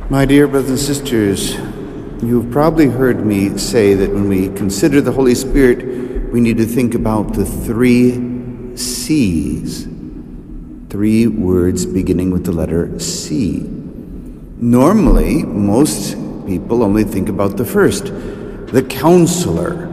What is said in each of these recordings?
My dear brothers and sisters, you've probably heard me say that when we consider the Holy Spirit, we need to think about the 3 C's. 3 words beginning with the letter C. Normally, most people only think about the first, the Counselor.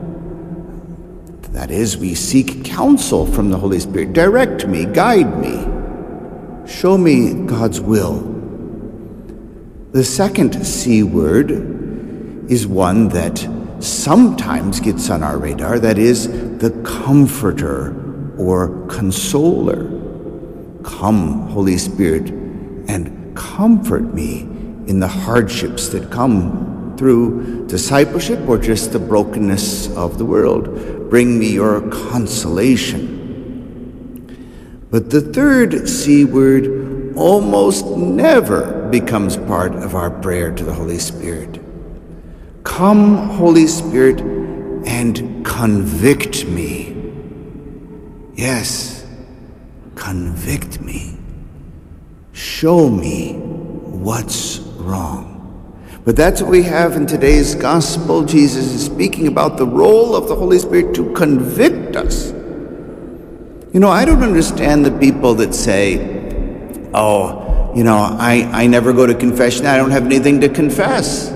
That is, we seek counsel from the Holy Spirit. Direct me, guide me, show me God's will. The second C word is one that sometimes gets on our radar, that is the Comforter or Consoler. Come, Holy Spirit, and comfort me in the hardships that come through discipleship or just the brokenness of the world. Bring me your consolation. But the third C word almost never becomes part of our prayer to the Holy Spirit. Come, Holy Spirit, and convict me. Yes, convict me. Show me what's wrong. But that's what we have in today's gospel. Jesus is speaking about the role of the Holy Spirit to convict us. You know, I don't understand the people that say, I never go to confession. I don't have anything to confess.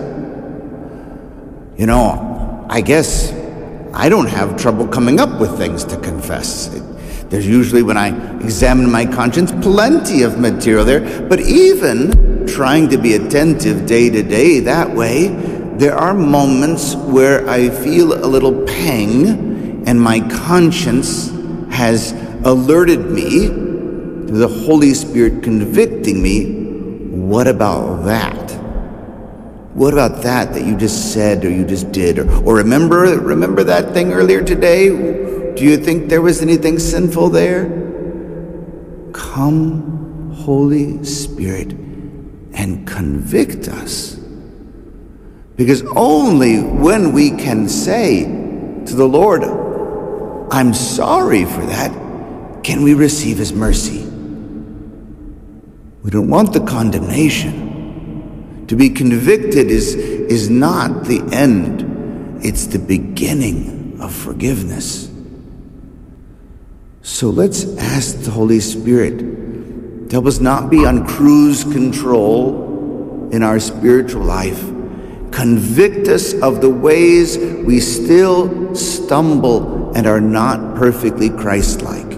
I guess I don't have trouble coming up with things to confess. There's usually, when I examine my conscience, plenty of material there. But even trying to be attentive day to day that way, there are moments where I feel a little pang and my conscience has alerted me to the Holy Spirit convicting me. What about that? What about that you just said or you just did? Or remember that thing earlier today? Do you think there was anything sinful there? Come, Holy Spirit, and convict us. Because only when we can say to the Lord, I'm sorry for that, can we receive His mercy. We don't want the condemnation. To be convicted is not the end. It's the beginning of forgiveness. So let's ask the Holy Spirit to help us not be on cruise control in our spiritual life. Convict us of the ways we still stumble and are not perfectly Christ-like.